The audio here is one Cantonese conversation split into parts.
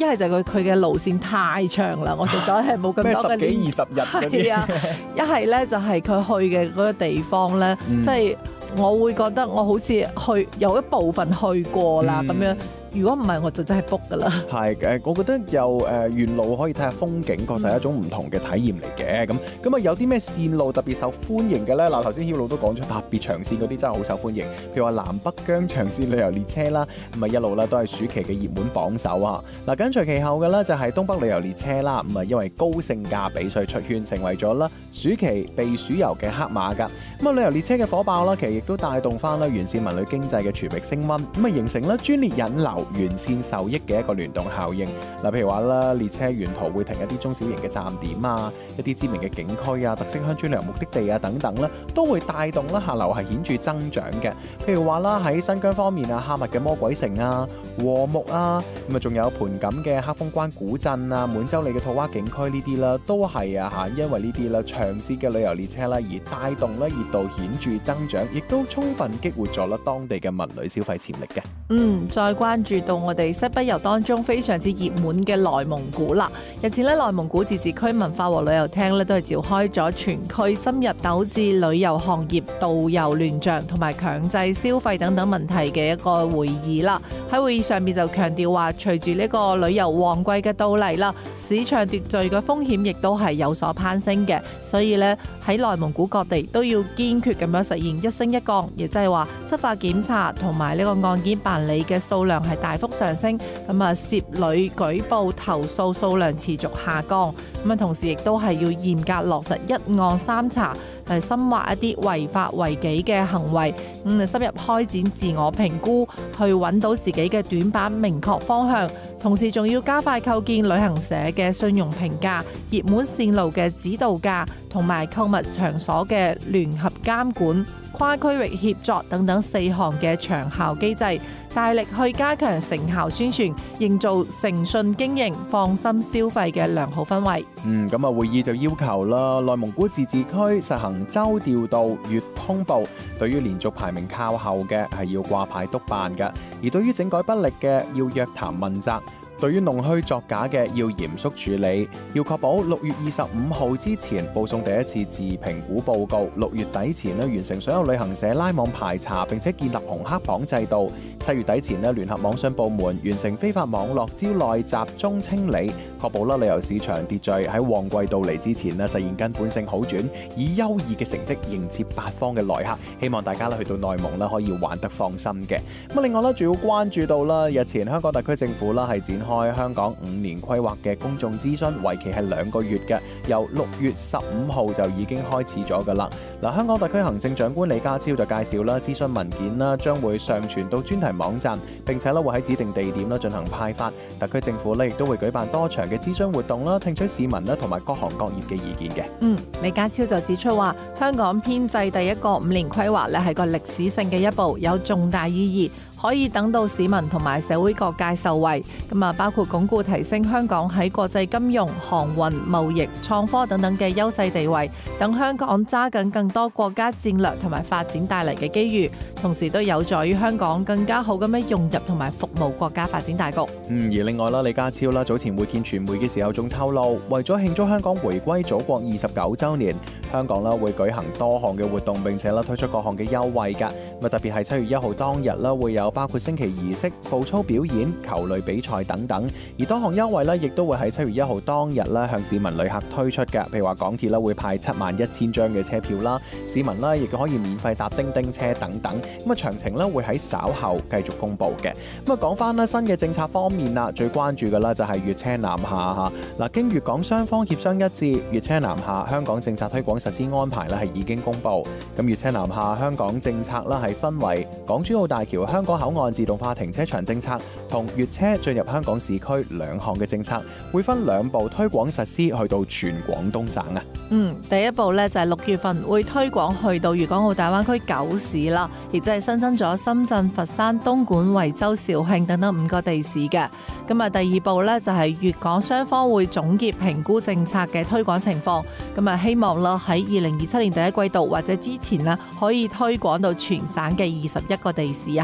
一係就佢嘅路線太長啦，我實在係冇咁多咩嘅 10幾20日嗰啲啊，一係咧就係佢去嘅嗰個地方咧，即係我會覺得我好似去有一部分去過啦咁樣。如果唔係，我就真係 book 噶啦。 係我覺得又沿路可以睇下風景，確實係一種唔同嘅體驗嚟嘅。咁啊，有啲咩線路特別受歡迎嘅咧？嗱，頭先曉露都講咗特別長線嗰啲真係好受歡迎，譬如話南北疆長線旅遊列車啦，咁啊一路咧都係暑期嘅熱門榜首啊。嗱，緊隨其後嘅咧就係東北旅遊列車啦，咁啊因為高性價比，所以出圈成為咗啦暑期避暑遊嘅黑馬㗎。咁啊旅遊列車嘅火爆啦，其實亦都帶動翻啦沿線文旅經濟嘅全域升溫，咁啊形成啦專列引流、沿線受益嘅一個聯動效應。嗱，譬如話啦，列車沿途會停一啲中小型嘅站點啊，一啲知名嘅景區啊、特色鄉村旅遊目的地啊等等啦，都會帶動啦客流係顯著增長嘅。譬如話啦，喺新疆方面啊，喀麥嘅魔鬼城啊、和木啊，咁啊仲有盤錦嘅黑風關古鎮啊、滿洲里嘅土娃景區呢啲啦，都係因為呢啲啦長線嘅旅遊列車啦而帶動啦熱度顯著增長，亦都充分激活咗啦當地嘅文旅消費潛力嘅。 再關注到我哋西北遊當中非常之熱門嘅內蒙古啦。日前咧，內蒙古自治區文化和旅遊廳咧都係召開咗全區深入糾治旅遊行業導遊亂象同埋強制消費等等問題嘅一個會議啦。喺會議上面就強調話，隨住呢個旅遊旺季嘅到嚟啦，市場秩序嘅風險亦都係有所攀升嘅，所以咧喺內蒙古各地都要堅決咁樣實現一升一降，亦即係話執法檢查同埋呢個案件辦理嘅數量係大幅上升，咁啊涉旅舉報投訴數量持續下降，咁啊同時亦都係要嚴格落實一案三查，深挖一啲違法違紀嘅行為，深入開展自我評估，去揾到自己嘅短板，明確方向。同時仲要加快構建旅行社嘅信用評價、熱門線路嘅指導價同埋購物場所嘅聯合監管、跨區域協作等等4項嘅長效機制，大力去加強成效宣傳，營造誠信經營、放心消費嘅良好氛圍。 咁啊，會議就要求啦，內蒙古自治區實行周調度、月通報，對於連續排名靠後嘅係要掛牌督辦嘅，而對於整改不力嘅要約談問責。對於弄虛作假嘅要嚴肅處理，要確保6月25號之前報送第一次自評估報告，6月底前完成所有旅行社拉網排查，並且建立紅黑榜制度，7月底前聯合網信部門完成非法網絡招徠集中清理，確保啦旅遊市場秩序喺旺季到嚟之前實現根本性好轉，以優異嘅成績迎接八方嘅來客。希望大家去到內蒙可以玩得放心嘅。咁另外仲要關注到啦，日前香港特區政府係展開香港5年規劃嘅公眾諮詢，為期係2個月嘅，由6月15號就已經開始咗噶啦。香港特區行政長官李家超就介紹啦，諮詢文件啦將會上傳到專題網站，並且會喺指定地點進行派發。特區政府亦都會舉辦多場嘅諮詢活動啦，聽取市民同埋各行各業嘅意見嘅。 李家超就指出話，香港編制第一個5年規劃咧係個歷史性嘅一步，有重大意義。可以等到市民同埋社會各界受惠，包括鞏固提升香港喺國際金融、航運、貿易、創科等等嘅優勢地位，等香港揸緊更多國家戰略同埋發展帶嚟嘅機遇，同時都有助於香港更加好咁樣融入同埋服務國家發展大局。 而另外啦，李家超早前會見傳媒嘅時候仲透露，為咗慶祝香港回歸祖國29週年，香港會舉行多項嘅活動，並且推出各項嘅優惠㗎。特別係7月1號當日會有包括升旗儀式、步操表演、球類比賽等等。而多項優惠亦都會喺7月1號當日向市民旅客推出嘅。譬如話港鐵會派71000張嘅車票啦，市民亦都可以免費搭叮叮車等等。詳情會喺稍後繼續公佈嘅。講翻新嘅政策方面啦，最關注嘅就係粵車南下嚇。經粵港雙方協商一致，粵車南下香港政策推廣實施安排係已經公佈。咁粵車南下香港政策係分為港珠澳大橋香港口岸自動化停車場政策同粵車進入香港市區2項嘅政策，會分2步推廣實施，去到全廣東省啊。 第一步就係6月份會推廣去到粵港澳大灣區9市啦，亦即係新增咗深圳、佛山、東莞、惠州、肇慶等等5個地市嘅。第二步就係粵港雙方會總結評估政策嘅推廣情況，希望喺2027年第一季度或者之前可以推廣到全省嘅21個地市啊。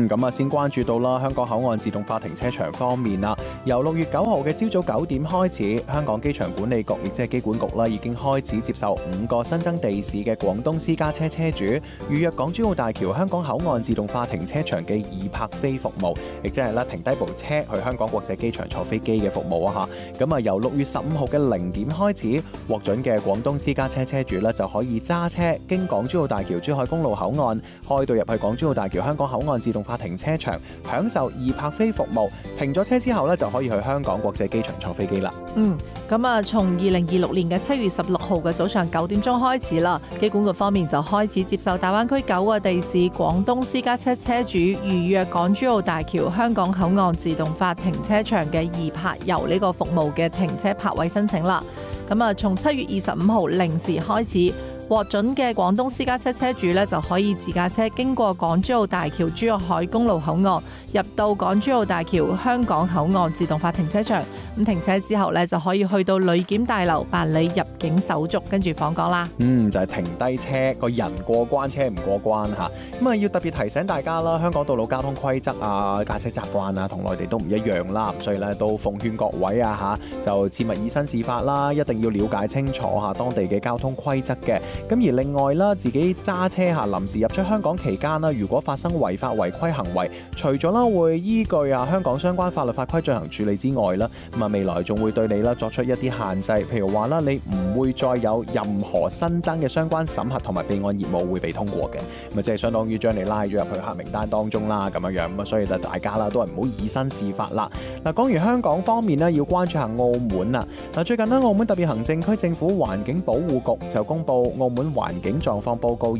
咁啊，先關注到啦，香港口岸自動化停車場方面啦，由6月9號嘅朝早9點開始，香港機場管理局亦即係機管局啦，已經開始接受5個新增地市嘅廣東私家車車主預約港珠澳大橋香港口岸自動化停車場嘅易泊飛服務，亦即係咧停低部車去香港國際機場坐飛機嘅服務啊嚇。咁啊，由6月15號嘅0點開始，獲准嘅廣東私家車車主咧就可以揸車經港珠澳大橋珠海公路口岸開到入去港珠澳大橋香港口岸自動化停車場，享受易泊飛服務。停咗車之後咧，就可以去香港國際機場坐飛機啦。 咁啊，從2026年嘅7月16號嘅早上9點鐘開始啦，機管局方面就開始接受大灣區9個地市廣東私家車車主預約港珠澳大橋香港口岸自動化停車場嘅易泊遊呢個服務嘅停車泊位申請啦。咁啊，從7月25號0時開始，獲准嘅廣東私家車車主咧就可以自駕車經過港珠澳大橋珠海公路口岸，入到港珠澳大橋香港口岸自動化停車場。咁停車之後咧就可以去到旅檢大樓辦理入境手續，跟住訪港啦。 就係停低車，個人過關，車唔過關嚇。咁啊，要特別提醒大家啦，香港道路交通規則啊、駕駛習慣啊，同內地都唔一樣啦。所以咧，都奉勸各位啊嚇，就切勿以身試法啦，一定要了解清楚嚇當地嘅交通規則嘅。咁而另外啦，自己揸車嚇臨時入出香港期間啦，如果發生違法違規行為，除咗啦會依據香港相關法律法規進行處理之外啦，咁啊未來仲會對你啦作出一啲限制，譬如話啦，你唔會再有任何新增嘅相關審核同埋備案業務會被通過嘅，咁啊即係相當於將你拉咗入去黑名單當中啦咁樣樣，咁啊所以就大家啦都係唔好以身試法啦。嗱，講完香港方面呢，要關注下澳門啊。嗱，最近呢，澳門特別行政區政府環境保護局就公布澳門環境狀況報告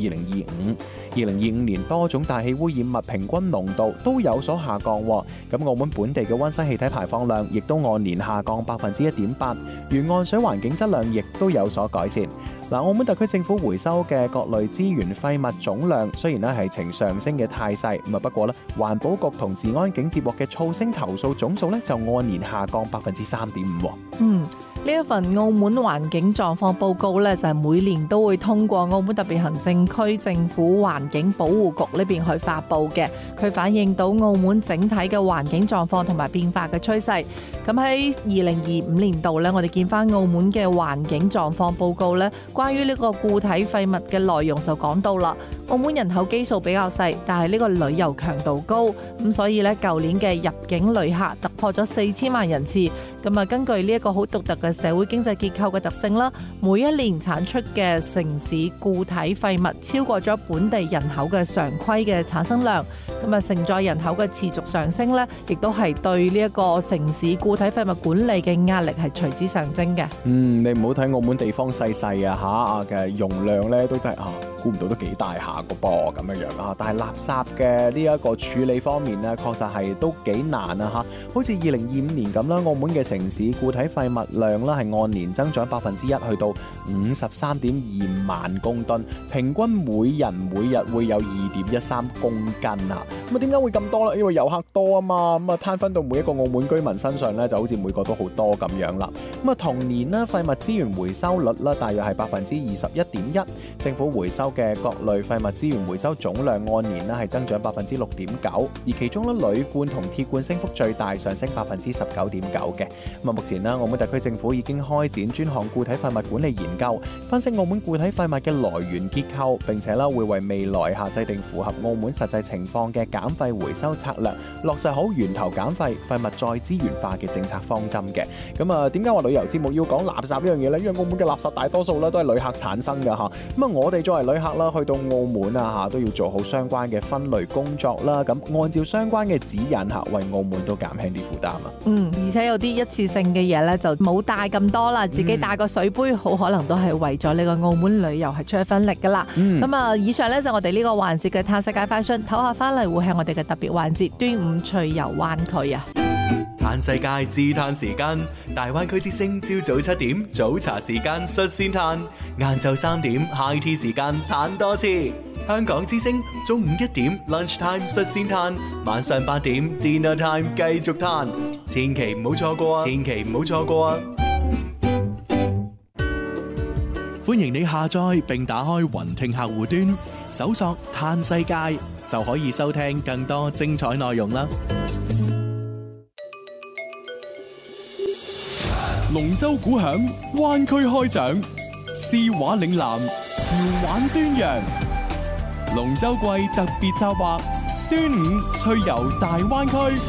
2025年多種大氣污染物平均濃度都有所下降，咁澳門本地嘅溫室氣體排放量亦都按年下降1.8%，沿岸水環境質量亦都有所改善。嗱，澳門特區政府回收嘅各類資源廢物總量雖然咧係呈上升嘅態勢，咁啊不過咧環保局同治安警接獲嘅噪聲投訴總數咧就按年下降3.5%。呢一份澳門環境狀況報告咧，就係每年都會通過澳門特別行政區政府環境保護局呢邊去發布嘅。佢反映到澳門整體嘅環境狀況同埋變化嘅趨勢。咁喺2025年度咧，我哋見翻澳門嘅環境狀況報告咧，關於呢個固體廢物嘅內容就講到啦。澳門人口基數比較細，但係呢個旅遊強度高，咁所以咧舊年嘅入境旅客突破咗4000萬人次。咁啊，根據呢一個好獨特嘅社會經濟結構嘅特性啦，每一年產出嘅城市固體廢物超過咗本地人口嘅常規嘅產生量。咁啊，承載人口嘅持續上升咧，亦都係對呢一個城市固體廢物管理嘅壓力係隨之上升嘅。你唔好睇澳門地方細細啊嚇嘅容量咧，都真係估唔到都幾大下個噃咁樣樣啊！但係垃圾嘅呢一個處理方面咧，確實係都幾難啊嚇。好似2025年咁啦，澳門嘅城市固體廢物量啦係按年增長1%，去到53.2萬公噸，平均每人每日會有2.13公斤啊！咁啊點解會咁多咧？因為遊客多啊嘛，咁啊攤分到每一個澳門居民身上咧，就好似每個都好多咁樣啦。咁啊同年咧廢物資源回收率啦，大約係21.1%，政府回收嘅各類廢物資源回收總量按年咧係增長6.9%，而其中咧鋁罐同鐵罐升幅最大，上升19.9%嘅。咁啊目前咧澳門特區政府已經開展專項固體廢物管理研究，分析澳門固體廢物嘅來源結構，並且咧會為未來制定符合澳門實際情況嘅減廢回收策略，落實好源頭減廢、廢物再資源化嘅政策方針嘅。咁啊，點解話旅遊節目要講垃圾呢樣嘢呢？因為澳門嘅垃圾大多數咧都係旅客產生㗎嚇。咁啊，我哋作為旅客啦，去到澳門啊嚇，都要做好相關嘅分類工作啦。咁按照相關嘅指引嚇，為澳門都減輕啲負擔啊。而且有啲一次性嘅嘢咧，就冇帶咁多啦，自己帶個水杯，好可能都係為咗呢個澳門旅遊係出一分力㗎啦。咁啊，以上咧就我哋呢個環節嘅嘆世界快訊，唞下翻嚟會係我哋嘅特別環節端午趣遊灣區啊！嘆世界自嘆時間，大灣區之聲朝早7點早茶時間率先嘆，晏晝3點 high tea 時間嘆多次。香港之聲中午1點 lunch time 率先嘆，晚上8點 dinner time 繼續嘆，千祈唔好錯過啊！千祈唔好錯過啊！ 歡迎你下載並打開雲聽客戶端，搜索嘆世界就可以收聽更多精彩內容啦。 龍舟鼓響，灣區開獎，詩畫嶺南，潮玩端陽。龍舟季特別策劃，端午趣遊大灣區。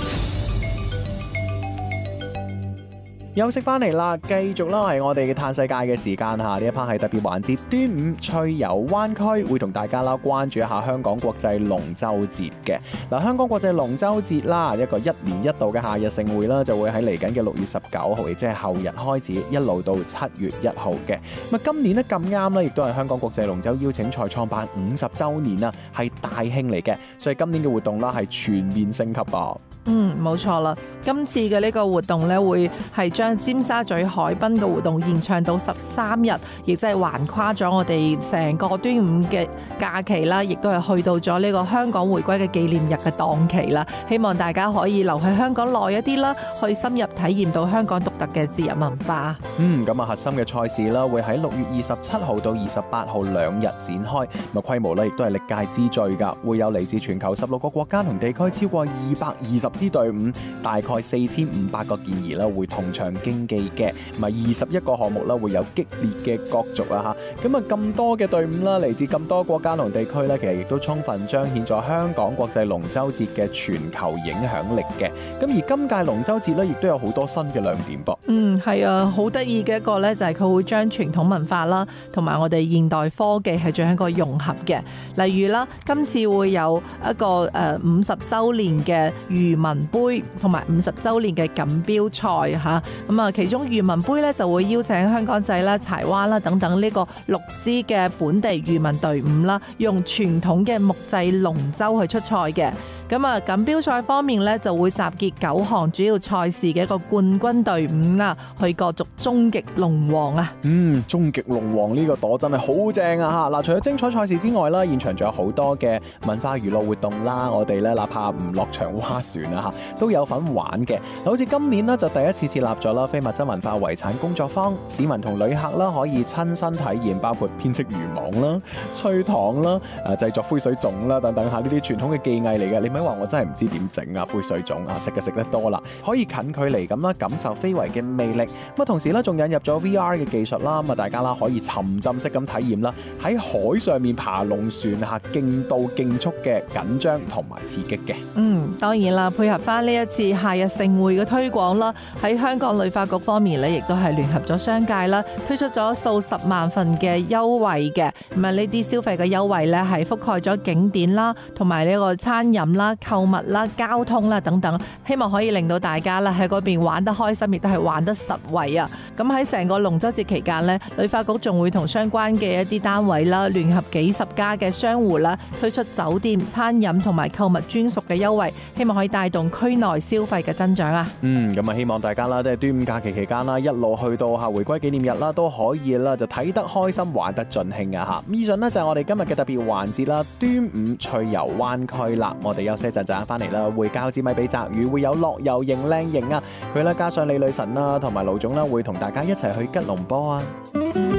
休息翻嚟啦，繼續啦，係我哋嘅嘆世界嘅時間嚇。呢一 part 係特別環節，端午趣遊灣區，會同大家啦關注一下香港國際龍舟節嘅。嗱，香港國際龍舟節啦，一個1年1度嘅夏日盛會啦，就會喺嚟緊嘅6月19號，亦即係後日開始，一路到7月1號嘅。咁今年呢咁啱啦，亦都係香港國際龍舟邀請賽創辦50週年啊，係大慶嚟嘅，所以今年嘅活動啦係全面升級噃。 冇錯啦，今次嘅呢個活動咧，會係將尖沙咀海濱嘅活動延長到13日，亦即係橫跨咗我哋成個端午嘅假期啦，亦都係去到咗呢個香港回歸嘅紀念日嘅檔期啦。希望大家可以留喺香港耐一啲啦，去深入體驗到香港獨特嘅節日文化。 咁啊，核心嘅賽事啦，會喺6月27號到28號2日展開。咁規模咧，亦都係歷屆之最㗎，會有嚟自全球16個國家同地區超過220支隊伍，大概4500個健兒啦，會同場競技嘅，咁啊21個項目啦，會有激烈嘅角逐啊嚇。咁啊咁多嘅隊伍啦，嚟自咁多國家同地區咧，其實亦都充分彰顯咗香港國際龍舟節嘅全球影響力嘅。咁而今屆龍舟節咧，亦都有好多新嘅亮點噃。 係啊，好得意嘅一個咧，就係佢會將傳統文化啦，同埋我哋現代科技係做一個融合嘅。例如啦，今次會有一個50週年嘅漁民杯同埋50週年嘅錦標賽嚇，咁啊其中漁民杯咧就會邀請香港仔啦、柴灣啦等等呢個6支嘅本地漁民隊伍啦，用傳統嘅木製龍舟去出賽嘅。咁啊，錦標賽方面咧就會集結9項主要賽事嘅一個冠軍隊伍啦，去角逐終極龍王啊！ 終極龍王呢個朵真係好正啊！嗱，除咗精彩賽事之外啦，現場仲有好多嘅文化娛樂活動啦，我哋咧哪怕唔落場划船啊都有份玩嘅。好似今年呢，就第一次設立咗啦非物質文化遺產工作坊，市民同旅客啦可以親身體驗，包括編織漁網啦、吹糖啦、製作灰水粽啦等等呢啲傳統嘅技藝嚟嘅。你話我真係唔知點整啊灰水粽啊，食就食得多啦，可以近距離咁啦感受非遺嘅魅力。咁啊同時咧仲引入咗 VR 嘅技術啦，咁啊大家啦可以沉浸式咁體驗啦喺海上面爬龍船嚇，競到競速嘅緊張同埋刺激嘅。 當然啦，配合翻呢一次夏日盛會嘅推廣啦，喺香港旅發局方面咧，亦都係聯合咗商界啦，推出咗數十萬份嘅優惠嘅。咁啊呢啲消費嘅優惠咧係覆蓋咗景點啦，同埋呢個餐飲啦、購物啦、交通啦等等，希望可以令到大家啦喺嗰邊玩得開心，亦都係玩得實惠啊！咁喺成個龍舟節期間呢，旅發局仲會同相關嘅一啲單位啦，聯合幾十家嘅商戶啦，推出酒店、餐飲同埋購物專屬嘅優惠，希望可以帶動區內消費嘅增長啊！ 咁啊希望大家啦，即係端午假期期間啦，一路去到回歸紀念日啦，都可以啦，就睇得開心，玩得盡興啊！嚇，以上呢就係我哋今日嘅特別環節啦，端午趣遊灣區啦，我哋休息陣間翻嚟啦，會交支咪俾澤宇，會有樂遊型靚型啊，佢咧加上李女神啦，同埋盧總啦，會同大家一齊去吉隆坡啊！